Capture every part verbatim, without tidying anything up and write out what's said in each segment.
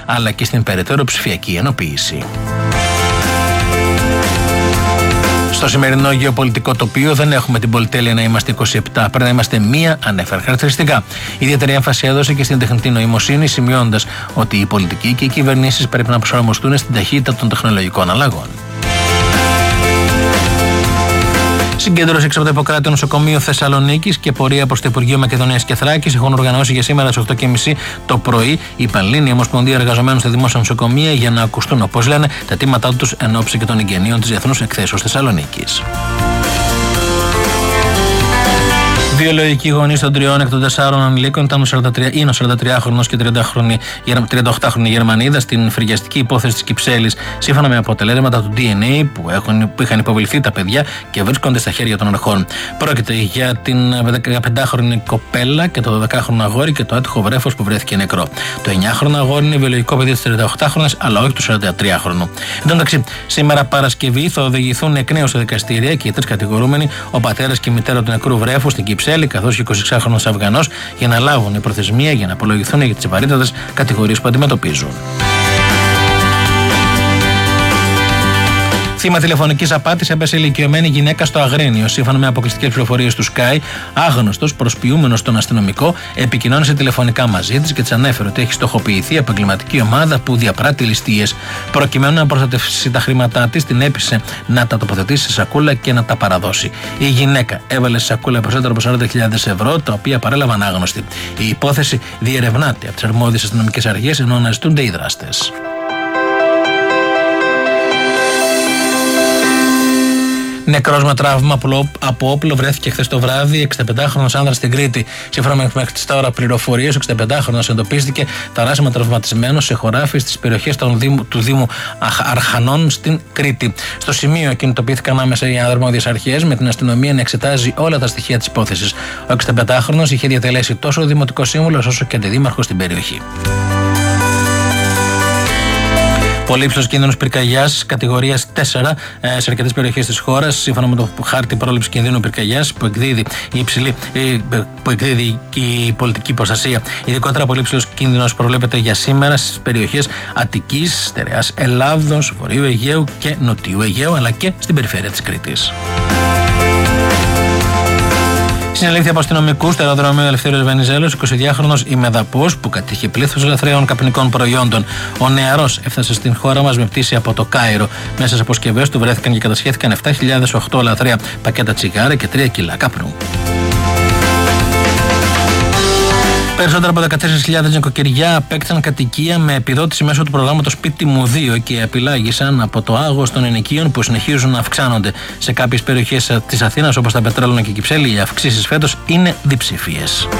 αλλά και στην περαιτέρω ψηφιακή ενοποίηση. Στο σημερινό γεωπολιτικό τοπίο δεν έχουμε την πολυτέλεια να είμαστε είκοσι επτά, πρέπει να είμαστε μία, ανέφερε χαρακτηριστικά. Ιδιαίτερη έμφαση έδωσε και στην τεχνητή νοημοσύνη, σημειώνοντας ότι οι πολιτικοί και οι κυβερνήσεις πρέπει να προσαρμοστούν στην ταχύτητα των τεχνολογικών αλλαγών. Συγκέντρωση έξω από το Ιπποκράτειο Νοσοκομείο Θεσσαλονίκης και πορεία προς το Υπουργείο Μακεδονίας και Θράκης έχουν οργανώσει για σήμερα στις οκτώ και μισή το πρωί η Πανελλήνια Ομοσπονδία Εργαζομένων στα Δημόσια Νοσοκομεία για να ακουστούν, όπως λένε, τα αιτήματά τους εν ώψη και των εγγενείων της Διεθνούς Εκθέσεως Θεσσαλονίκης. Βιολογικοί γονείς των τριών εκ των τεσσάρων ανηλίκων ήταν ο σαραντατριάχρονος και τριανταοκτάχρονη Γερμανίδα στην φρυγιαστική υπόθεση της Κυψέλης, σύμφωνα με αποτελέσματα του ντι εν έι που, έχουν, που είχαν υποβληθεί τα παιδιά και βρίσκονται στα χέρια των αρχών. Πρόκειται για την δεκαπεντάχρονη κοπέλα και το δωδεκάχρονο αγόρι και το άτυχο βρέφος που βρέθηκε νεκρό. Το εννιάχρονο αγόρι είναι βιολογικό παιδί της τριανταοκτάχρονης, αλλά όχι του σαραντατριάχρονου. Εν τω μεταξύ, σήμερα Παρασκευή θα οδηγηθούν εκ νέου στα δικαστήρια και οι τρεις κατηγορούμενοι, ο πατέρας και η μητέρα του νεκρού βρέφου στην Κυψέλη, καθώς και ο εικοσιεξάχρονος Αφγανός, για να λάβουν η προθεσμία για να απολογηθούν για τις βαρύτατες κατηγορίες που αντιμετωπίζουν. Θύμα τηλεφωνικής απάτης έπεσε ηλικιωμένη γυναίκα στο Αγρίνιο. Σύμφωνα με αποκλειστικές πληροφορίες του Sky, άγνωστος, προσποιούμενος στον αστυνομικό, επικοινώνησε τηλεφωνικά μαζί της και της ανέφερε ότι έχει στοχοποιηθεί από εγκληματική ομάδα που διαπράττει ληστείες. Προκειμένου να προστατεύσει τα χρήματά της, την έπεισε να τα τοποθετήσει σε σακούλα και να τα παραδώσει. Η γυναίκα έβαλε σε σακούλα περισσότερο από σαράντα χιλιάδες ευρώ, τα οποία παρέλαβαν άγνωστοι. Η υπόθεση διερευνάται από τις αρμόδιες αστυνομικές αρχές, ενώ αναζητούνται οι δράστες. Νεκρός με τραύμα από όπλο βρέθηκε χθες το βράδυ, εξηνταπεντάχρονος άνδρας στην Κρήτη. Σύμφωνα με μέχρι τις τώρα πληροφορίες, ο εξηνταπεντάχρονος εντοπίστηκε θανάσιμα τραυματισμένος σε χωράφι στις περιοχές του Δήμου Αρχανών στην Κρήτη. Στο σημείο κινητοποιήθηκαν άμεσα οι αρμόδιες αρχές, με την αστυνομία να εξετάζει όλα τα στοιχεία της υπόθεσης. Ο εξηνταπεντάχρονος είχε διατελέσει τόσο ο Δημοτικός Σύμβουλος όσο και αντιδήμαρχος στην περιοχή. Πολύ υψηλός κίνδυνος πυρκαγιάς κατηγορίας τέσσερα ε, σε αρκετές περιοχές της χώρας, σύμφωνα με το χάρτη πρόληψης κινδύνου πυρκαγιάς που εκδίδει η, υψηλή, που εκδίδει η πολιτική προστασία. Ειδικότερα, πολύ υψηλός κίνδυνος προβλέπεται για σήμερα στις περιοχές Αττικής, Στερεάς Ελλάδος, Βορείου Αιγαίου και Νοτιού Αιγαίου, αλλά και στην περιφέρεια της Κρήτης. Συνελήφθη από αστυνομικούς στο αεροδρόμιο Ελευθέριος Βενιζέλος, εικοσιδυάχρονος ημεδαπός που κατήχε πλήθος λαθρέων καπνικών προϊόντων. Ο νεαρός έφτασε στην χώρα μας με πτήση από το Κάιρο. Μέσα σε αποσκευές του βρέθηκαν και κατασχέθηκαν επτά χιλιάδες οκτώ λαθρέα πακέτα τσιγάρα και τρία κιλά καπνού. Περισσότερα από δεκατέσσερις χιλιάδες νοικοκυριά απέκτησαν κατοικία με επιδότηση μέσω του προγράμματος Σπίτι μου δύο και απειλάγησαν από το άγος των ενοικίων που συνεχίζουν να αυξάνονται. Σε κάποιες περιοχές της Αθήνας, όπως τα Πετράλωνα και η Κυψέλη, οι αυξήσεις φέτος είναι διψήφιες.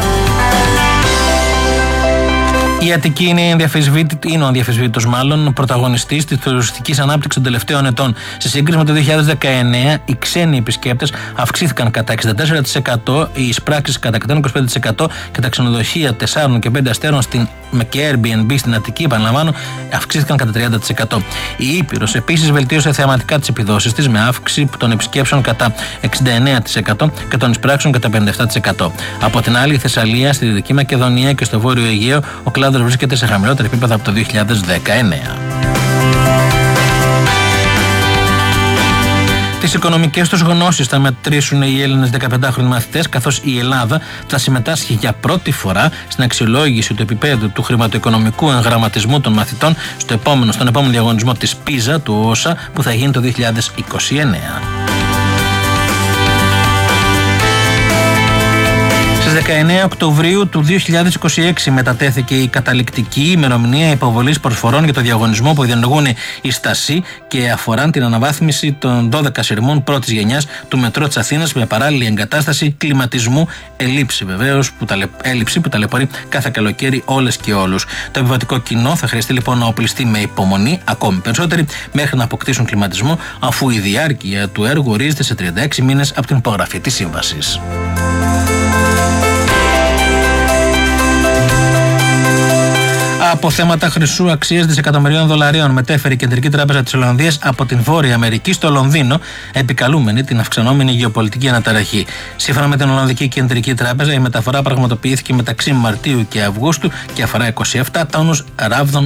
Η Αττική είναι, είναι ο αδιαφεσβήτητος μάλλον πρωταγωνιστής της τουριστικής ανάπτυξης των τελευταίων ετών. Σε σύγκριση με το δύο χιλιάδες δεκαεννέα, οι ξένοι επισκέπτες αυξήθηκαν κατά εξήντα τέσσερα τοις εκατό, οι εισπράξεις κατά εκατόν είκοσι πέντε τοις εκατό και τα ξενοδοχεία τεσσάρων και πέντε αστέρων στην, και Airbnb στην Αττική, επαναλαμβάνω, αυξήθηκαν κατά τριάντα τοις εκατό. Η Ήπειρος επίσης βελτίωσε θεαματικά τις επιδόσεις της με αύξηση των επισκέψεων κατά εξήντα εννέα τοις εκατό και των εισπράξεων κατά πενήντα επτά τοις εκατό. Από την άλλη, η Θεσσαλία, στη Δυτική Μακεδονία και στο Βόρειο Αιγαίο, ο κλάδος βρίσκεται σε χαμηλότερα επίπεδα από το δύο χιλιάδες δεκαεννέα. Τις οικονομικές τους γνώσεις θα μετρήσουν οι Έλληνες δεκαπεντάχρονοι μαθητές, καθώς η Ελλάδα θα συμμετάσχει για πρώτη φορά στην αξιολόγηση του επίπεδου του χρηματοοικονομικού εγγραμματισμού των μαθητών στο επόμενο, στον επόμενο διαγωνισμό της πίζα του όσα που θα γίνει το δύο χιλιάδες είκοσι εννέα. Στις δεκαεννέα Οκτωβρίου του δύο χιλιάδες είκοσι έξι μετατέθηκε η καταληκτική ημερομηνία υποβολής προσφορών για το διαγωνισμό που διενεργούν οι Στασί και αφορά την αναβάθμιση των δώδεκα σειρμών πρώτης γενιάς του μετρό της Αθήνας με παράλληλη εγκατάσταση κλιματισμού, έλλειψη βεβαίως που, ταλαι... που ταλαιπωρεί κάθε καλοκαίρι όλες και όλους. Το επιβατικό κοινό θα χρειαστεί λοιπόν να οπλιστεί με υπομονή, ακόμη περισσότερη, μέχρι να αποκτήσουν κλιματισμό, αφού η διάρκεια του έργου ορίζεται σε τριάντα έξι μήνες από την υπογραφή της σύμβασης. Από θέματα χρυσού αξίας δισεκατομμυρίων δολαρίων μετέφερε η Κεντρική Τράπεζα της Ολλανδίας από την Βόρεια Αμερική στο Λονδίνο, επικαλούμενη την αυξανόμενη γεωπολιτική αναταραχή. Σύμφωνα με την Ολλανδική Κεντρική Τράπεζα, η μεταφορά πραγματοποιήθηκε μεταξύ Μαρτίου και Αυγούστου και αφορά είκοσι επτά τόνους ράβδων